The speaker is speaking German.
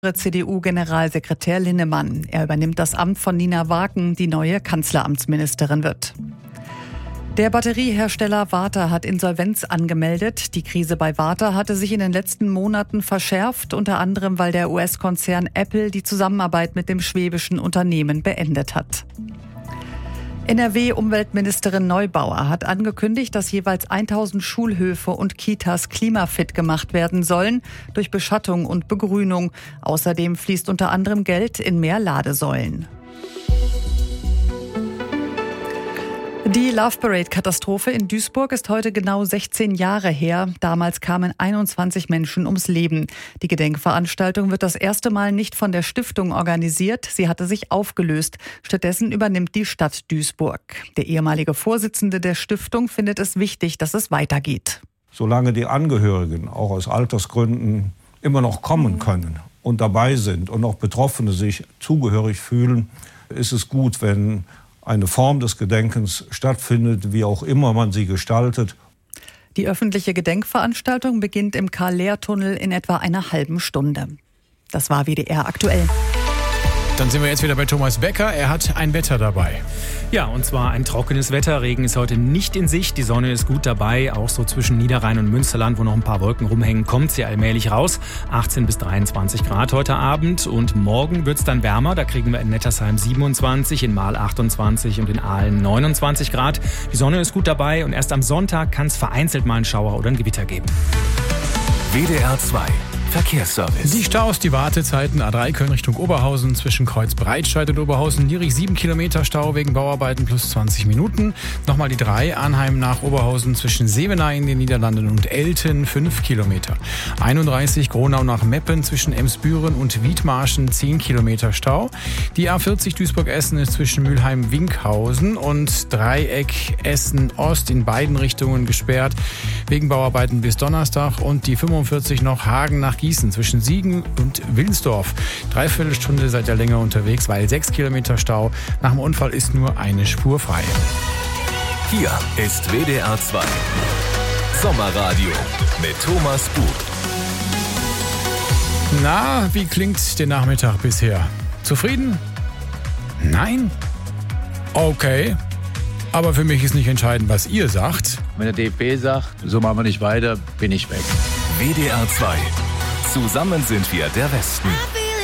CDU-Generalsekretär Linnemann. Er übernimmt das Amt von Nina Wagen, die neue Kanzleramtsministerin wird. Der Batteriehersteller Varta hat Insolvenz angemeldet. Die Krise bei Varta hatte sich in den letzten Monaten verschärft, unter anderem weil der US-Konzern Apple die Zusammenarbeit mit dem schwäbischen Unternehmen beendet hat. NRW-Umweltministerin Neubauer hat angekündigt, dass jeweils 1000 Schulhöfe und Kitas klimafit gemacht werden sollen durch Beschattung und Begrünung. Außerdem fließt unter anderem Geld in mehr Ladesäulen. Die Love Parade-Katastrophe in Duisburg ist heute genau 16 Jahre her. Damals kamen 21 Menschen ums Leben. Die Gedenkveranstaltung wird das erste Mal nicht von der Stiftung organisiert. Sie hatte sich aufgelöst. Stattdessen übernimmt die Stadt Duisburg. Der ehemalige Vorsitzende der Stiftung findet es wichtig, dass es weitergeht. Solange die Angehörigen auch aus Altersgründen immer noch kommen können und dabei sind und auch Betroffene sich zugehörig fühlen, ist es gut, wenn eine Form des Gedenkens stattfindet, wie auch immer man sie gestaltet. Die öffentliche Gedenkveranstaltung beginnt im Karl-Lehr-Tunnel in etwa einer halben Stunde. Das war WDR aktuell. Dann sind wir jetzt wieder bei Thomas Becker. Er hat ein Wetter dabei. Ja, und zwar ein trockenes Wetter. Regen ist heute nicht in Sicht. Die Sonne ist gut dabei. Auch so zwischen Niederrhein und Münsterland, wo noch ein paar Wolken rumhängen, kommt sie allmählich raus. 18 bis 23 Grad heute Abend. Und morgen wird es dann wärmer. Da kriegen wir in Nettersheim 27, in Marl 28 und in Aalen 29 Grad. Die Sonne ist gut dabei. Und erst am Sonntag kann es vereinzelt mal einen Schauer oder ein Gewitter geben. WDR 2 Verkehrsservice. Die Staus, die Wartezeiten A3 Köln Richtung Oberhausen zwischen Kreuz Breitscheid und Oberhausen. Niedrig 7 Kilometer Stau wegen Bauarbeiten plus 20 Minuten. Nochmal die 3 Arnheim nach Oberhausen zwischen Sevenay in den Niederlanden und Elten 5 Kilometer. 31 Gronau nach Meppen zwischen Emsbüren und Wiedmarschen 10 Kilometer Stau. Die A40 Duisburg-Essen ist zwischen Mülheim-Winkhausen und Dreieck Essen-Ost in beiden Richtungen gesperrt wegen Bauarbeiten bis Donnerstag. Und die 45 noch Hagen nach Gießen zwischen Siegen und Wilnsdorf. 3/4 Stunde seid ihr länger unterwegs, weil 6 Kilometer Stau. Nach dem Unfall ist nur eine Spur frei. Hier ist WDR 2 Sommerradio mit Thomas Buch. Na, wie klingt der Nachmittag bisher? Zufrieden? Nein? Okay. Aber für mich ist nicht entscheidend, was ihr sagt. Wenn der DFB sagt, so machen wir nicht weiter, bin ich weg. WDR 2. Zusammen sind wir der Westen.